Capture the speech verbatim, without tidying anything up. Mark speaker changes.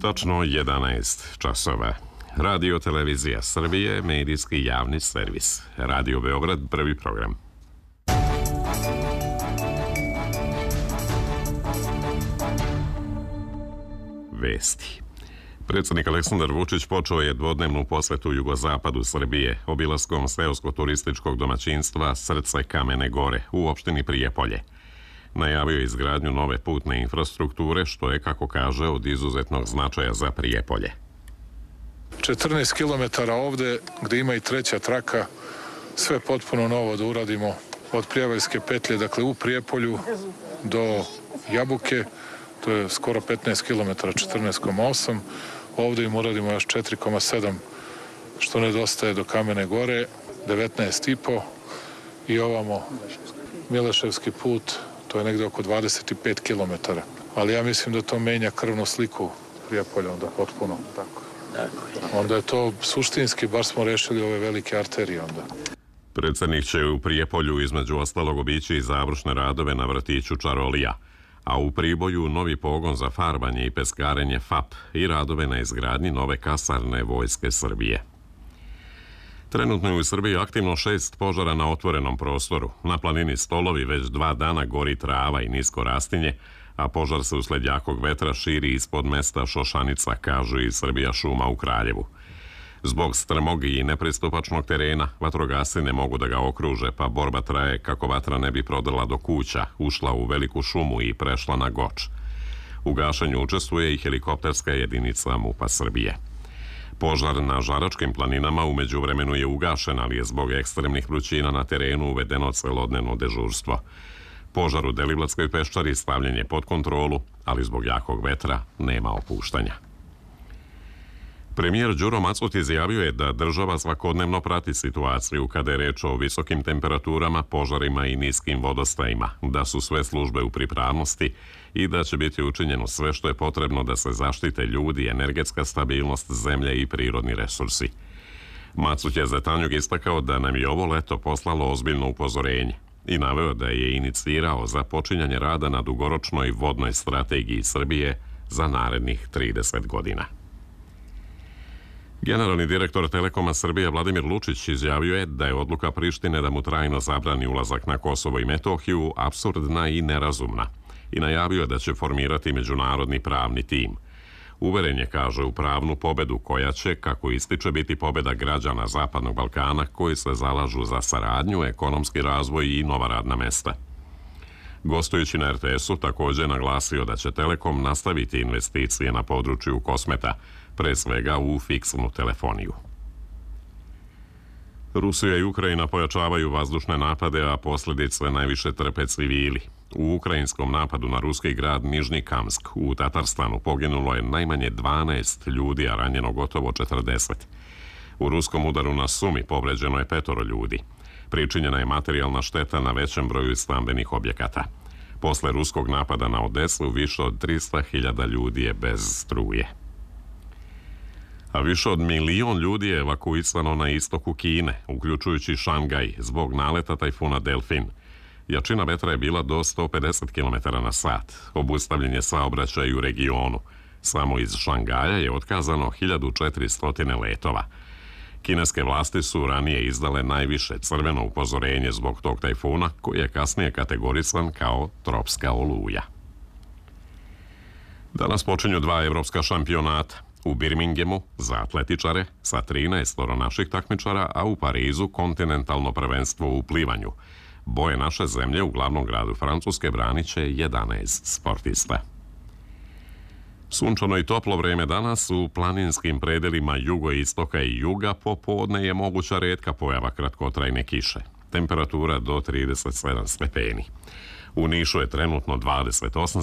Speaker 1: Točno jedanaest časova. Radio Televizija Srbije, medijski javni servis. Radio Beograd, prvi program. Vesti. Predsjednik Aleksandar Vučić počeo je dvodnevnu posjetu jugozapadu Srbije obilaskom seosko-turističkog domaćinstva Srce Kamene Gore u opštini Prijepolje. Najavio je izgradnju nove putne infrastrukture, što je, kako kaže, od izuzetnog značaja za Prijepolje.
Speaker 2: četrnaest kilometara ovde, gde ima i treća traka, sve potpuno novo da uradimo od Prijevaljske petlje, dakle u Prijepolju do Jabuke, to je skoro petnaest kilometara, četrnaest zarez osam. Ovde im uradimo još četiri zarez sedam, što nedostaje do Kamene Gore, devetnaest zarez pet i ovamo Mileševski put, to je negde oko dvadeset pet kilometara. Ali ja mislim da to menja krvnu sliku Prijepolja, onda potpuno. Tako. Onda je to suštinski, bar smo rešili ove velike arterije onda.
Speaker 1: Predsjednik će u Prijepolju između ostalog obići i završne radove na vrtiću Čarolija, a u Priboju novi pogon za farbanje i peskarenje F A P i radove na izgradnji nove kasarne Vojske Srbije. Trenutno je u Srbiji aktivno šest požara na otvorenom prostoru. Na planini Stolovi već dva dana gori trava i nisko rastinje, a požar se usled jakog vetra širi ispod mesta Šošanica, kažu iz Srbija šuma u Kraljevu. Zbog strmog i nepristupačnog terena, vatrogasci ne mogu da ga okruže, pa borba traje kako vatra ne bi prodrla do kuća, ušla u veliku šumu i prešla na Goč. U gašenju učestvuje i helikopterska jedinica MUP-a Srbije. Požar na Žaračkim planinama u međuvremenu je ugašen, ali je zbog ekstremnih vrućina na terenu uvedeno celodnevno dežurstvo. Požar u Deliblatskoj peščari stavljen je pod kontrolu, ali zbog jakog vetra nema opuštanja. Premijer Đuro Macot izjavio je da država svakodnevno prati situaciju kada je reč o visokim temperaturama, požarima i niskim vodostajima, da su sve službe u pripravnosti i da će biti učinjeno sve što je potrebno da se zaštite ljudi, energetska stabilnost zemlje i prirodni resursi. Macot je za Tanjug istakao da nam je ovo leto poslalo ozbiljno upozorenje i naveo da je inicirao započinjanje rada na dugoročnoj vodnoj strategiji Srbije za narednih trideset godina. Generalni direktor Telekoma Srbije Vladimir Lučić izjavio je da je odluka Prištine da mu trajno zabrani ulazak na Kosovo i Metohiju apsurdna i nerazumna i najavio da će formirati međunarodni pravni tim. Uveren je, kaže, u pravnu pobedu koja će, kako ističe, biti pobeda građana Zapadnog Balkana koji se zalažu za saradnju, ekonomski razvoj i nova radna mesta. Gostujući na R T S-u također naglasio da će Telekom nastaviti investicije na području kosmeta, pre svega u fiksnu telefoniju. Rusija i Ukrajina pojačavaju vazdušne napade, a posljedice najviše trpe civili. U ukrajinskom napadu na ruski grad Nižni Kamsk u Tatarstanu poginulo je najmanje dvanaest ljudi, a ranjeno gotovo četrdeset. U ruskom udaru na Sumi povređeno je petoro ljudi. Pričinjena je materijalna šteta na većem broju stambenih objekata. Posle ruskog napada na Odesu više od trista hiljada ljudi je bez struje. A više od milion ljudi je evakuisano na istoku Kine, uključujući Šangaj, zbog naleta tajfuna Delfin. Jačina vetra je bila do sto pedeset kilometara na sat. Obustavljen je saobraćaj u regionu. Samo iz Šangaja je otkazano hiljadu četiristo letova. Kineske vlasti su ranije izdale najviše crveno upozorenje zbog tog tajfuna, koji je kasnije kategorisan kao tropska oluja. Danas počinju dva evropska šampionata. U Birmingemu za atletičare sa trinaest naših takmičara, a u Parizu kontinentalno prvenstvo u plivanju. Boje naše zemlje u glavnom gradu Francuske branit će jedanaest sportista. Sunčano i toplo vreme danas u planinskim predelima jugoistoka i juga, popodne je moguća retka pojava kratkotrajne kiše. Temperatura do trideset sedam stepeni. U Nišu je trenutno dvadeset osam